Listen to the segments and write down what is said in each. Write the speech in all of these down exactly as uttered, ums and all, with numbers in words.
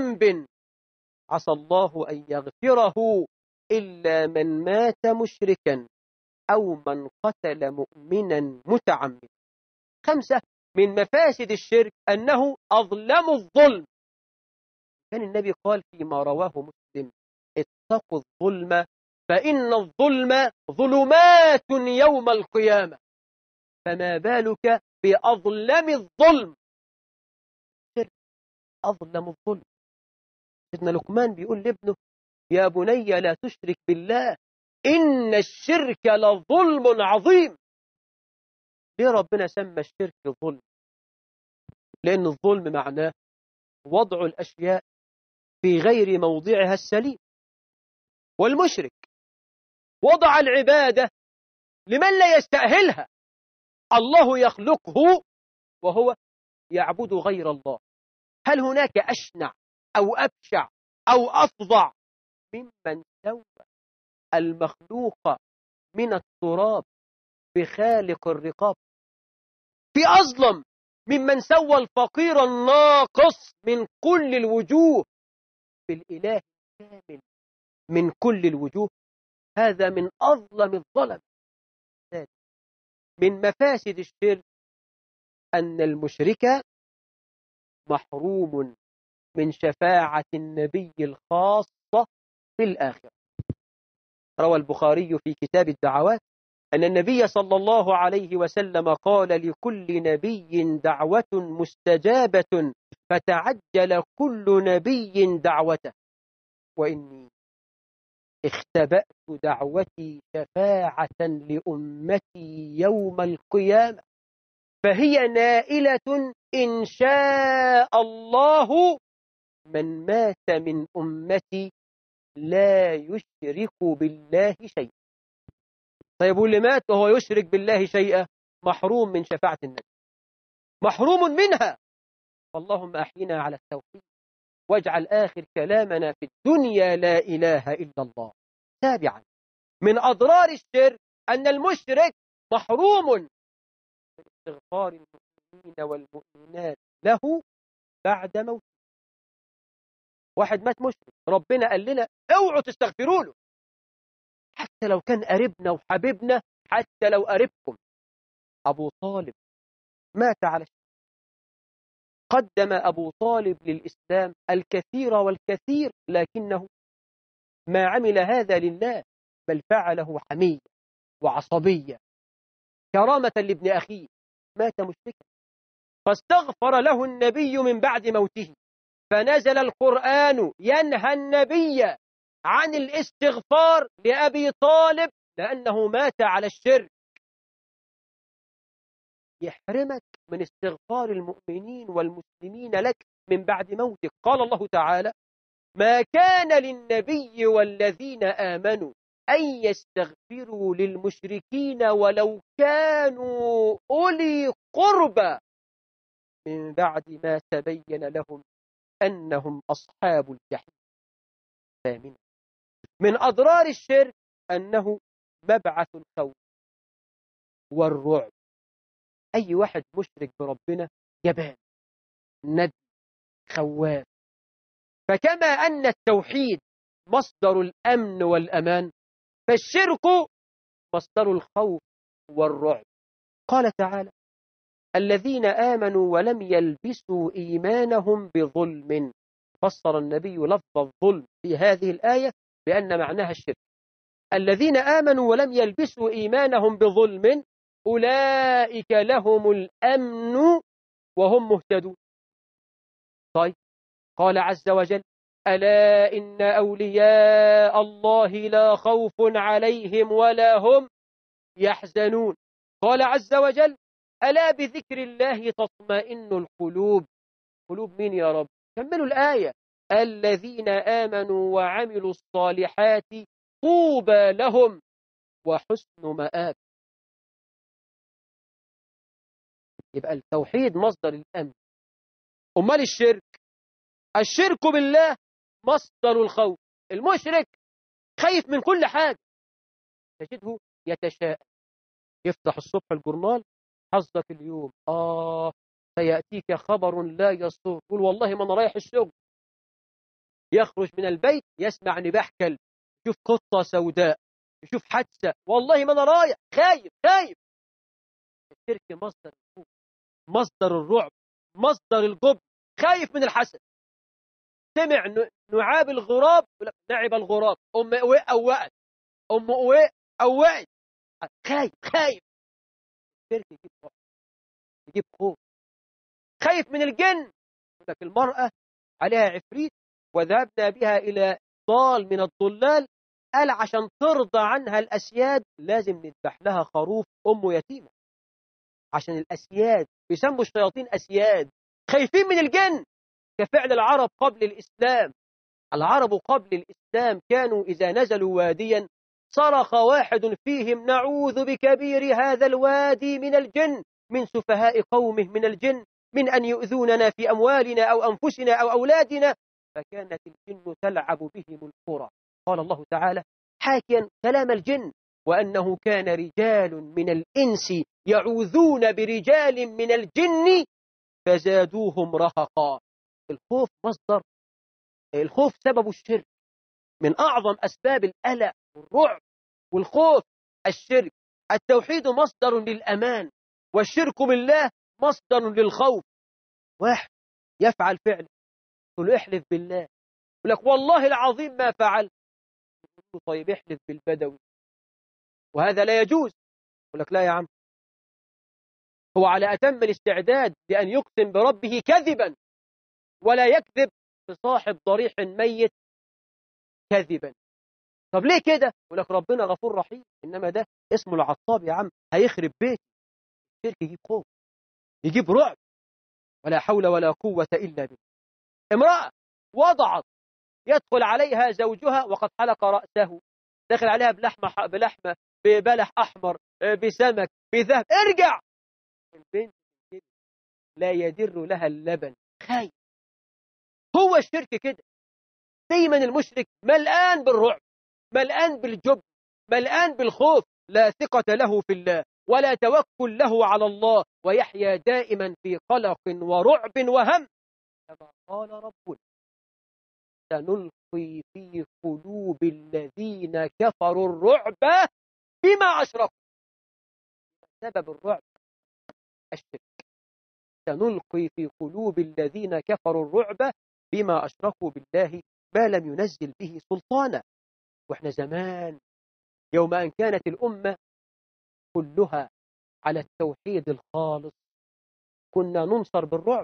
ذنب عسى الله أن يغفره إلا من مات مشركا أو من قتل مؤمنا متعمدا. خمسة، من مفاسد الشرك أنه أظلم الظلم. كان النبي قال فيما رواه مسلم: اتقوا الظلم فإن الظلم ظلمات يوم القيامة. فما بالك بأظلم الظلم؟ شرك أظلم الظلم. سيدنا لقمان بيقول لابنه: يا بني لا تشرك بالله إن الشرك لظلم عظيم. ليه ربنا سمى الشرك ظلم؟ لأن الظلم معناه وضع الأشياء في غير موضعها السليم، والمشرك وضع العبادة لمن لا يستأهلها. الله يخلقه وهو يعبد غير الله. هل هناك أشنع أو أبشع أو أفظع ممن سوى المخلوق من التراب بخالق الرقاب؟ في أظلم ممن سوى الفقير الناقص من كل الوجوه بالإله الكامل من كل الوجوه؟ هذا من أظلم الظلم. من مفاسد الشرك أن المشرك محروم من شفاعة النبي الخاصة في الآخرة. روى البخاري في كتاب الدعوات أن النبي صلى الله عليه وسلم قال: لكل نبي دعوة مستجابة فتعجل كل نبي دعوته، وإني اختبأت دعوتي شفاعة لأمتي يوم القيامة، فهي نائلة إن شاء الله من مات من أمتي لا يشرك بالله شيئا. طيب واللي مات وهو يشرك بالله شيئا محروم من شفاعة النبي، محروم منها. اللهم أحينا على التوحيد واجعل آخر كلامنا في الدنيا لا إله إلا الله. سابعا، من أضرار الشرك أن المشرك محروم من استغفار المؤمنين والمؤمنات له بعد موته. واحد مات مشرك، ربنا قال لنا اوعوا تستغفروا له، حتى لو كان قريبنا وحبيبنا، حتى لو قريبكم. أبو طالب مات على الشرك. قدم أبو طالب للإسلام الكثير والكثير، لكنه ما عمل هذا لله، بل فعله حمية وعصبية كرامة لابن أخيه. مات مشركا فاستغفر له النبي من بعد موته، فنزل القرآن ينهى النبي عن الاستغفار لأبي طالب لأنه مات على الشرك. يحرمك من استغفار المؤمنين والمسلمين لك من بعد موتك. قال الله تعالى: ما كان للنبي والذين آمنوا أن يستغفروا للمشركين ولو كانوا أولي قربى من بعد ما تبين لهم أنهم أصحاب الجحيم. ثامنا، من أضرار الشرك أنه مبعث الخوف والرعب. أي واحد مشرك بربنا جبان ند خواف. فكما أن التوحيد مصدر الأمن والأمان، فالشرك مصدر الخوف والرعب. قال تعالى: الذين آمنوا ولم يلبسوا إيمانهم بظلم. فسر النبي لفظ الظلم في هذه الآية بأن معناها الشرك. الذين آمنوا ولم يلبسوا إيمانهم بظلم أولئك لهم الأمن وهم مهتدون. طيب، قال عز وجل: ألا إن أولياء الله لا خوف عليهم ولا هم يحزنون. قال عز وجل: ألا بذكر الله تطمئن القلوب. قلوب مين يا رب؟ كملوا الآية: الذين آمنوا وعملوا الصالحات طوبى لهم وحسن مآب. يبقى التوحيد مصدر الأمن. أمال الشرك؟ الشرك بالله مصدر الخوف. المشرك خايف من كل حاجة، تجده يتشاءم، يفتح الصبح الجورنال: حظك اليوم آه سيأتيك خبر لا يسر، قل والله ما أنا رايح الشغل، يخرج من البيت يسمع نباح كلب، يشوف قطة سوداء، يشوف حادثة، والله ما أنا رايح، خايف خايف. الشرك مصدر الخوف، مصدر الرعب، مصدر الجبن، خايف من الحسد. سمع نعاب الغراب، نعب الغراب، أم قوي أوقت، أم قوي أوقت، خايف خايف. الشرك يجيب رعب، يجيب خوف. خايف من الجن، لك المرأة عليها عفريت وذهبنا بها إلى ضال من الضلال، قال عشان ترضى عنها الأسياد لازم نذبح لها خروف أم يتيمة، عشان الأسياد بيسموا الشياطين أسياد، خايفين من الجن. كفعل العرب قبل الإسلام. العرب قبل الإسلام كانوا إذا نزلوا واديا صرخ واحد فيهم نعوذ بكبير هذا الوادي من الجن، من سفهاء قومه من الجن، من أن يؤذوننا في أموالنا أو أنفسنا أو أولادنا، فكانت الجن تلعب بهم الكرة. قال الله تعالى حاكيا كلام الجن وأنه كان رجال من الإنس يعوذون برجال من الجن فزادوهم رهقا. الخوف مصدر، الخوف سبب الشرك، من أعظم أسباب القلق والرعب والخوف الشرك. التوحيد مصدر للأمان، والشرك بالله مصدر للخوف. واحد يفعل فعل تقول له احلف بالله، يقول لك والله العظيم ما فعل، يقول له طيب احلف بالبدوي، وهذا لا يجوز. يقول لك لا يا عم، هو على أتم الاستعداد لأن يقسم بربه كذبا، ولا يكذب بصاحب ضريح ميت كذبا. طب ليه كده؟ يقول لك ربنا غفور رحيم، إنما ده اسمه العطاب يا عم، هيخرب بيتي. الشرك يجيب خوف، يجيب رعب، ولا حول ولا قوة إلا بالله. امرأة وضعت يدخل عليها زوجها وقد حلق رأسه، دخل عليها بلحمة بلحمة ببلح أحمر بسمك بذهب، ارجع. البنت لا يدر لها اللبن، خايف. هو الشرك كده دايما، المشرك ملآن بالرعب، ملآن بالجبن، ملآن بالخوف، لا ثقة له في الله ولا توكل له على الله، ويحيا دائما في قلق ورعب وهم. كما قال ربنا سنلقي في قلوب الذين كفروا الرعب بما أشركوا. سبب الرعب الشرك. سنلقي في قلوب الذين كفروا الرعب بما أشركوا بالله ما لم ينزل به سلطانا. وإحنا زمان يوم أن كانت الأمة كلها على التوحيد الخالص كنا ننصر بالرعب.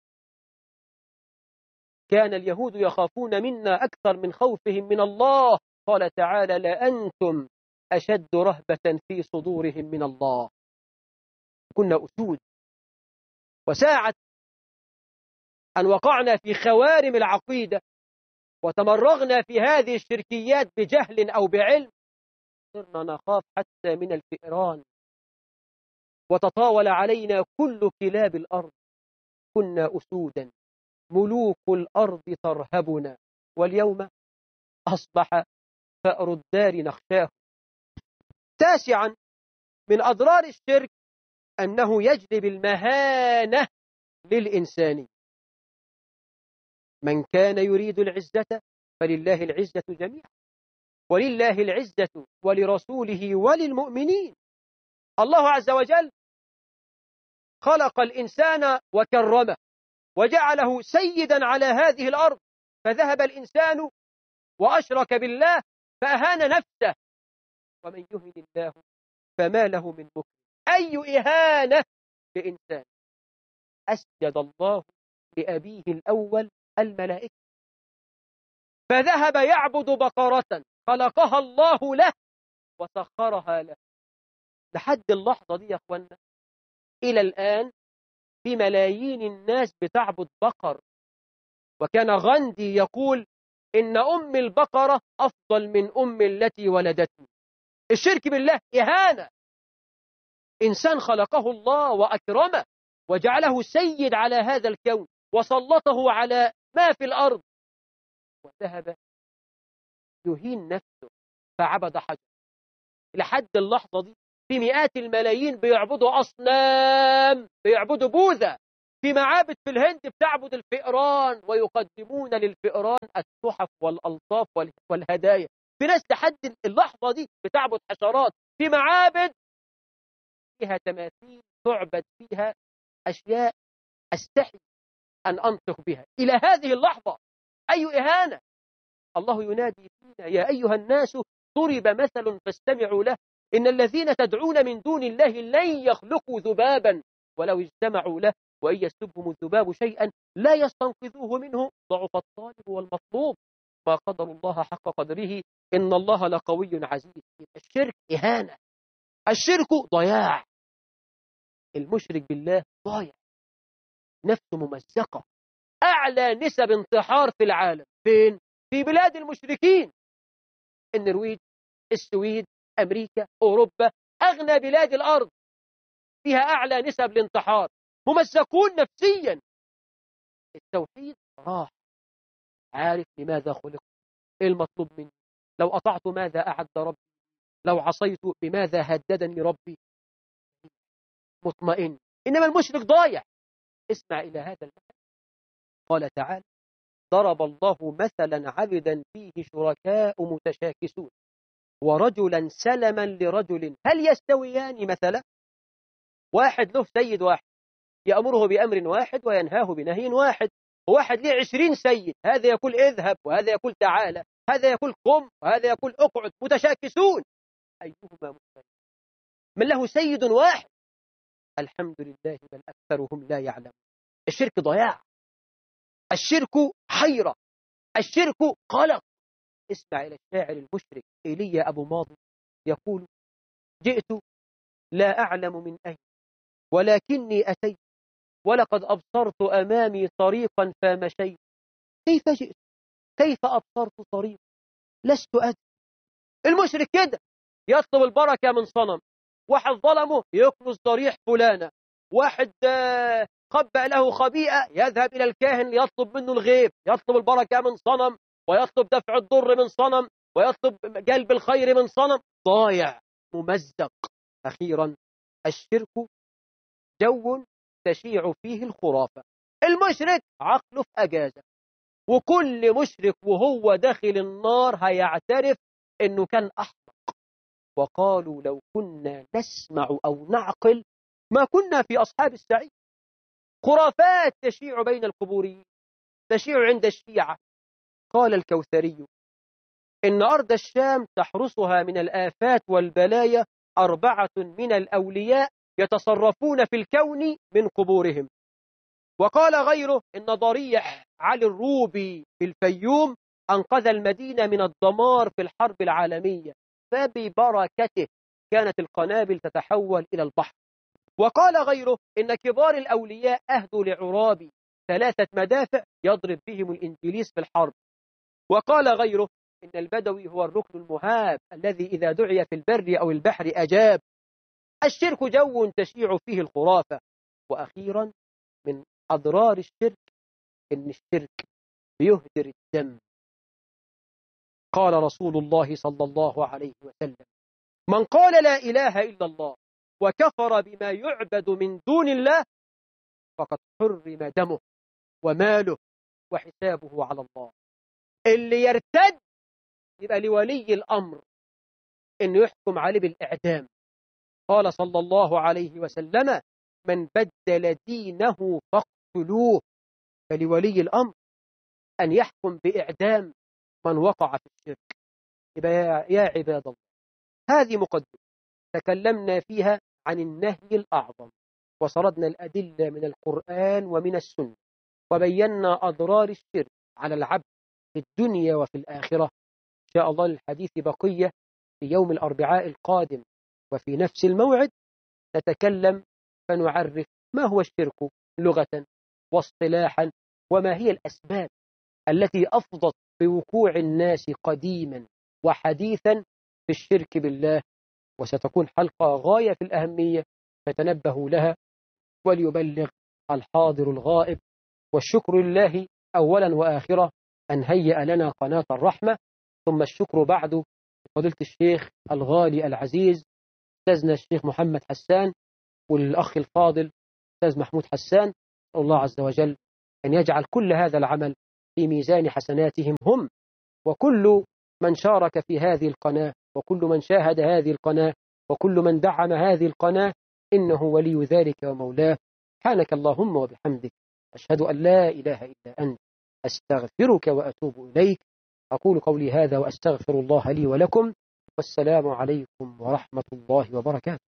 كان اليهود يخافون منا أكثر من خوفهم من الله. قال تعالى لأنتم أشد رهبة في صدورهم من الله. كنا أسود. وساعة أن وقعنا في خوارم العقيدة وتمرغنا في هذه الشركيات بجهل أو بعلم، صرنا نخاف حتى من الفئران، وتطاول علينا كل كلاب الأرض. كنا أسودا ملوك الأرض ترهبنا، واليوم أصبح فأر الدار نخشاه. تاسعا من أضرار الشرك أنه يجلب المهانة للإنسان. من كان يريد العزة فلله العزة جميعا، ولله العزة ولرسوله وللمؤمنين. الله عز وجل خلق الإنسان وكرمه وجعله سيدا على هذه الأرض، فذهب الإنسان وأشرك بالله فأهان نفسه. ومن يهن الله فما له من مكرم. أي إهانة لإنسان؟ أسجد الله لأبيه الأول الملائكة، فذهب يعبد بقرة خلقها الله له وسخرها له. لحد اللحظة دي يا أخوانا إلى الآن في ملايين الناس بتعبد بقر. وكان غاندي يقول إن أم البقرة أفضل من أم التي ولدتني. الشرك بالله إهانة. إنسان خلقه الله وأكرمه وجعله سيد على هذا الكون وسلطه على ما في الأرض، وذهب يهين نفسه فعبد حجر. لحد اللحظة دي في مئات الملايين بيعبدوا أصنام، بيعبدوا بوذا، في معابد في الهند بتعبد الفئران ويقدمون للفئران التحف والألطاف والهدايا. في ناس لحد اللحظة دي بتعبد حشرات في معابد فيها تماثيل تعبد فيها أشياء أستحي أن أنطق بها إلى هذه اللحظة. أي إهانة! الله ينادي فينا يا أيها الناس ضرب مثل فاستمعوا له إن الذين تدعون من دون الله لن يخلقوا ذبابا ولو اجتمعوا له وإن يسلبهم الذباب شيئا لا يستنقذوه منه ضعف الطالب والمطلوب ما قدر الله حق قدره إن الله لقوي عزيز. الشرك إهانة، الشرك ضياع، المشرك بالله ضايع، نفسه ممزقة. أعلى نسب انتحار في العالم فين؟ في بلاد المشركين، النرويج، السويد، أمريكا، أوروبا، أغنى بلاد الأرض فيها أعلى نسب الانتحار، ممزقون نفسيا. التوحيد راح، عارف لماذا خلق، إيه المطلوب مني، لو أطعت ماذا أعد ربي، لو عصيت بماذا هددني ربي، مطمئن. إنما المشرك ضايع. اسمع إلى هذا المثل، قال تعالى ضرب الله مثلا عبدا فيه شركاء متشاكسون ورجلا سلما لرجل هل يستويان مثلا. واحد له سيد واحد يأمره بأمر واحد وينهاه بنهي واحد، وواحد له عشرين سيد، هذا يقول اذهب وهذا يقول تعالى، هذا يقول قم وهذا يقول اقعد، متشاكسون. أيهما مختلف؟ من له سيد واحد؟ الحمد لله بل أكثرهم لا يعلم. الشرك ضياع، الشرك حيرة، الشرك قلق. اسمع إلى الشاعر المشرك إيليا أبو ماضي يقول جئت لا أعلم من أين ولكني أتيت ولقد أبصرت أمامي طريقا فمشيت. كيف جئت؟ كيف أبصرت طريقا؟ لست أدري. المشرك كده يطلب البركة من صنم، واحد ظلمه يكنز ضريح فلانة، واحد خبأ له خبيئة يذهب إلى الكاهن ليطلب منه الغيب، يطلب البركة من صنم ويطلب دفع الضر من صنم ويطلب جلب الخير من صنم. ضايع، ممزق. أخيرا الشرك جو تشيع فيه الخرافة. المشرك عقله في أجازة، وكل مشرك وهو داخل النار هيعترف إنه كان أحمق. وقالوا لو كنا نسمع أو نعقل ما كنا في أصحاب السعير. خرافات تشيع بين القبوريين، تشيع عند الشيعة. قال الكوثري إن أرض الشام تحرسها من الآفات والبلايا أربعة من الأولياء يتصرفون في الكون من قبورهم. وقال غيره إن ضريح علي الروبي في الفيوم أنقذ المدينة من الدمار في الحرب العالمية، فببركته كانت القنابل تتحول إلى البحر. وقال غيره إن كبار الأولياء أهدوا لعرابي ثلاثة مدافع يضرب بهم الإنجليز في الحرب. وقال غيره إن البدوي هو الركن المهاب الذي إذا دعي في البر أو البحر أجاب. الشرك جو تشيع فيه الخرافة. وأخيرا من أضرار الشرك إن الشرك بيهدر الدم. قال رسول الله صلى الله عليه وسلم من قال لا إله إلا الله وكفر بما يعبد من دون الله فقد حرم دمه وماله وحسابه على الله. اللي يرتد يبقى لولي الأمر إنه يحكم عليه بالإعدام. قال صلى الله عليه وسلم من بدل دينه فاقتلوه. فلولي الأمر أن يحكم بإعدام من وقع في الشرك. يبقى يا عباد الله، هذه مقدمة تكلمنا فيها عن النهي الأعظم، وسردنا الأدلة من القرآن ومن السنة، وبينا أضرار الشرك على العبد في الدنيا وفي الآخرة. إن شاء الله للحديث بقية في يوم الأربعاء القادم، وفي نفس الموعد نتكلم فنعرف ما هو الشرك لغة واصطلاحا، وما هي الأسباب التي أفضت بوقوع الناس قديما وحديثا في الشرك بالله. وستكون حلقة غاية في الأهمية، فتنبهوا لها وليبلغ الحاضر الغائب. والشكر لله أولا وآخرة أن هيأ لنا قناة الرحمة، ثم الشكر بعد فضيلة الشيخ الغالي العزيز أستاذنا الشيخ محمد حسان، والأخ الفاضل أستاذ محمود حسان. الله عز وجل أن يجعل كل هذا العمل في ميزان حسناتهم هم وكل من شارك في هذه القناة وكل من شاهد هذه القناة وكل من دعم هذه القناة، إنه ولي ذلك ومولاه. سبحانك اللهم وبحمدك، أشهد أن لا إله إلا أنت، أستغفرك وأتوب إليك. أقول قولي هذا وأستغفر الله لي ولكم، والسلام عليكم ورحمة الله وبركاته.